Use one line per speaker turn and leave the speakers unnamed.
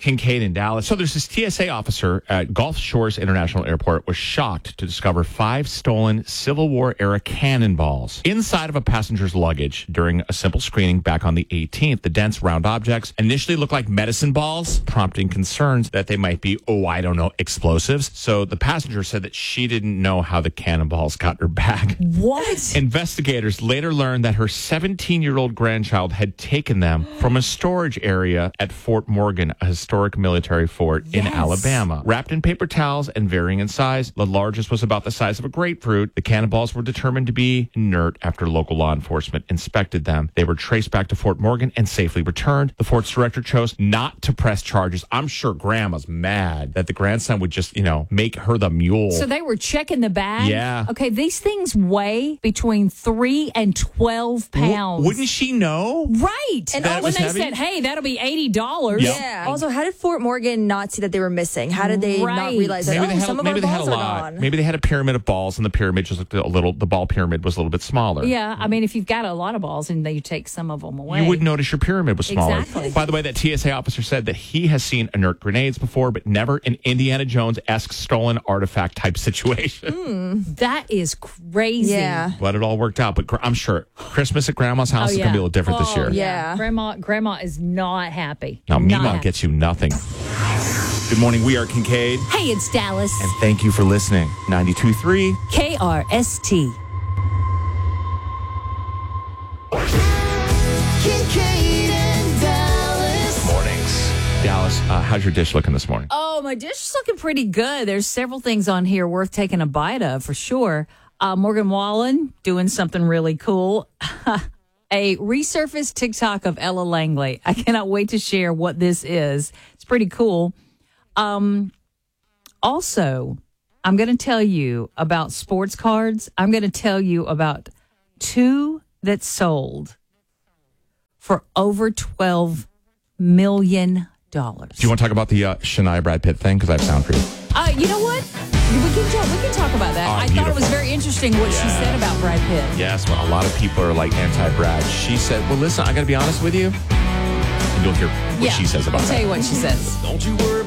Kincaid in Dallas. So there's this TSA officer at Gulf Shores International Airport was shocked to discover 5 stolen Civil War-era cannonballs inside of a passenger's luggage during a simple screening back on the 18th. The dense round objects initially looked like medicine balls, prompting concerns that they might be, explosives. So the passenger said that she didn't know how the cannonballs got in her bag.
What?
Investigators later learned that her 17-year-old grandchild had taken them from a storage area at Fort Morgan, a historic military fort in Alabama. Wrapped in paper towels and varying in size, the largest was about the size of a grapefruit. The cannonballs were determined to be inert after local law enforcement inspected them. They were traced back to Fort Morgan and safely returned. The fort's director chose not to press charges. I'm sure Grandma's mad that the grandson would just, make her the mule.
So they were checking the bag?
Yeah.
Okay, these things weigh between 3 and 12 pounds.
Wouldn't she know?
Right.
And
That
when
was
they
heavy?
said, hey, that'll be $80.
Yep.
Yeah. Also, how did Fort Morgan not see that they were missing? How did they not
Right.
realize that? Some of our balls are gone.
Maybe they had a pyramid of balls, and the pyramid just looked the ball pyramid was a little bit smaller.
Yeah, I mean, if you've got a lot of balls and you take some of them away.
You wouldn't notice your pyramid was smaller.
Exactly.
By the way, that TSA officer said that he has seen inert grenades before, but never an Indiana Jones-esque stolen artifact type situation.
That is crazy.
Yeah.
But it all worked out. But I'm sure Christmas at Grandma's house is going to be a little different this year.
Yeah.
Grandma is not happy.
Now,
Not
Mima
happy.
gets you nothing. Good morning. We are Kincaid.
Hey, it's Dallas.
And thank you for listening. 92.3.
KRST.
Kincaid and Dallas.
Mornings. Dallas, how's your dish looking this morning?
Oh, my dish is looking pretty good. There's several things on here worth taking a bite of for sure. Morgan Wallen doing something really cool. A resurfaced TikTok of Ella Langley. I cannot wait to share what this is. It's pretty cool. Also, I'm going to tell you about sports cards. I'm going to tell you about 2 that sold for over $12 million.
Do you want to talk about the Shania Brad Pitt thing? Because I have sound for you.
You know what? We can talk about that. I thought it
beautiful.
was very interesting what she said about Brad Pitt.
Yes, well, a lot of people are like anti-Brad. She said, well, listen, I got to be honest with you. And you'll hear what she says about
I'll
that.
tell you what she says.
Don't you worry